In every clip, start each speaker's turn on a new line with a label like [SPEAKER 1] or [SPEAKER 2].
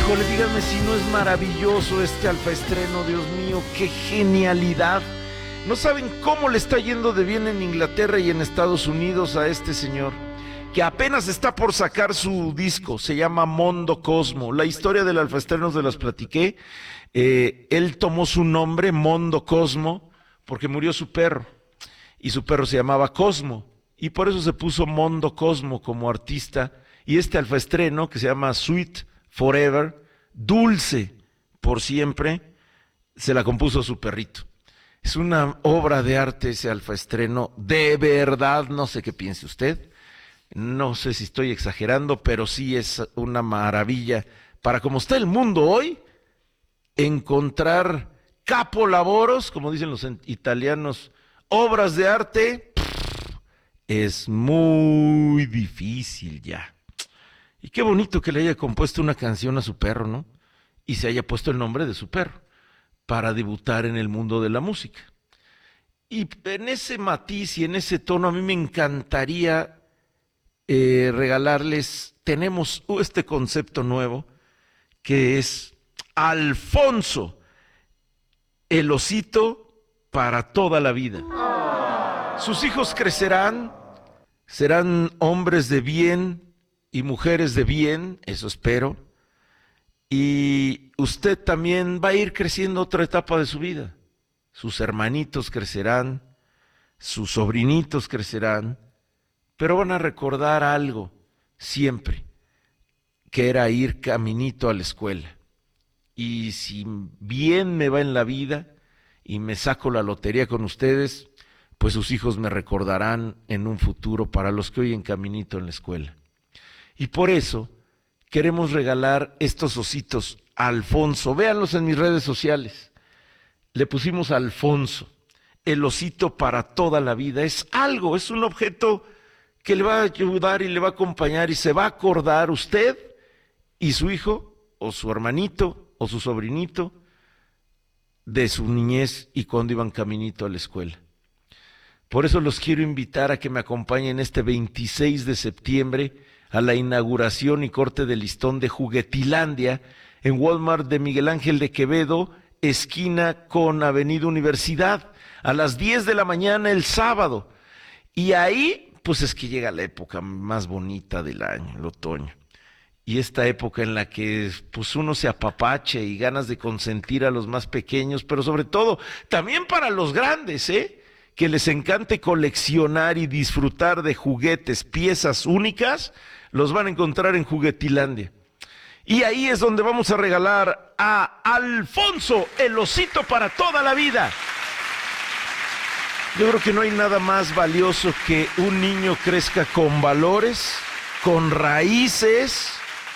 [SPEAKER 1] Híjole, díganme si no es maravilloso este alfaestreno, Dios mío, qué genialidad. No saben cómo le está yendo de bien en Inglaterra y en Estados Unidos a este señor, que apenas está por sacar su disco, se llama Mondo Cosmo. La historia del alfaestreno se las platiqué. Él tomó su nombre, Mondo Cosmo, porque murió su perro, y su perro se llamaba Cosmo, y por eso se puso Mondo Cosmo como artista, y este alfaestreno, que se llama Sweet Forever, dulce por siempre, se la compuso su perrito. Es una obra de arte ese alfaestreno, de verdad, no sé qué piense usted, no sé si estoy exagerando, pero sí es una maravilla para cómo está el mundo hoy, encontrar capolaboros, como dicen los italianos, obras de arte, es muy difícil ya. Y qué bonito que le haya compuesto una canción a su perro, ¿no? Y se haya puesto el nombre de su perro para debutar en el mundo de la música. Y en ese matiz y en ese tono a mí me encantaría regalarles, tenemos este concepto nuevo que es Alfonso, el osito para toda la vida. Sus hijos crecerán, serán hombres de bien y mujeres de bien, eso espero, y usted también va a ir creciendo otra etapa de su vida. Sus hermanitos crecerán, sus sobrinitos crecerán, pero van a recordar algo siempre, que era ir caminito a la escuela. Y si bien me va en la vida y me saco la lotería con ustedes, pues sus hijos me recordarán en un futuro para los que oyen caminito en la escuela. Y por eso queremos regalar estos ositos a Alfonso. Véanlos en mis redes sociales. Le pusimos a Alfonso, el osito para toda la vida. Es algo, es un objeto que le va a ayudar y le va a acompañar y se va a acordar usted y su hijo o su hermanito o su sobrinito de su niñez y cuando iban caminito a la escuela. Por eso los quiero invitar a que me acompañen este 26 de septiembre a la inauguración y corte de listón de Juguetilandia en Walmart de Miguel Ángel de Quevedo, esquina con Avenida Universidad, a las 10 de la mañana el sábado. Y ahí, pues es que llega la época más bonita del año, el otoño. Y esta época en la que pues uno se apapache y ganas de consentir a los más pequeños, pero sobre todo también para los grandes, que les encante coleccionar y disfrutar de juguetes, piezas únicas, los van a encontrar en Juguetilandia. Y ahí es donde vamos a regalar a Alfonso, el osito para toda la vida. Yo creo que no hay nada más valioso que un niño crezca con valores, con raíces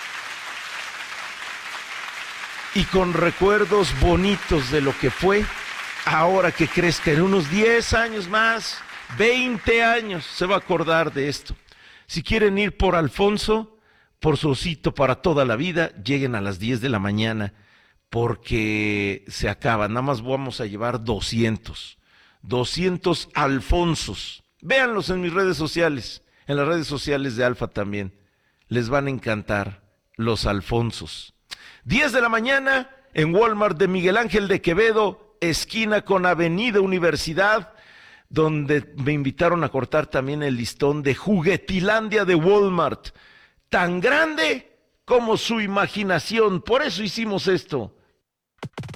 [SPEAKER 1] y con recuerdos bonitos de lo que fue. Ahora que crezca en unos 10 años más, 20 años, se va a acordar de esto. Si quieren ir por Alfonso, por su osito para toda la vida, lleguen a las 10 de la mañana, porque se acaba. Nada más vamos a llevar 200 Alfonsos. Véanlos en mis redes sociales, en las redes sociales de Alfa también. Les van a encantar los Alfonsos. 10 de la mañana en Walmart de Miguel Ángel de Quevedo, esquina con Avenida Universidad, donde me invitaron a cortar también el listón de Juguetilandia de Walmart, tan grande como su imaginación. Por eso hicimos esto.